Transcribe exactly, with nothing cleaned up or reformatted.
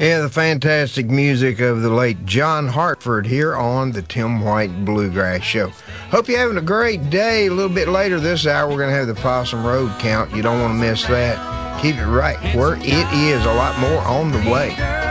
Yeah, the fantastic music of the late John Hartford here on the Tim White Bluegrass Show. Hope you're having a great day. A little bit later this hour, we're going to have the Possum Road Count. You don't want to miss that. Keep it right where it is. A lot more on the way.